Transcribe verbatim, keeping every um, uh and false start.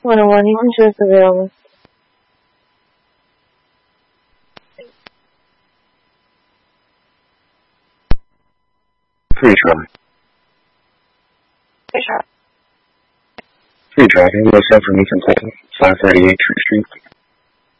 one oh one, Eaton Shores available. Free try. Free try. Free driving, no information taken, five thirty-eight Tree Street.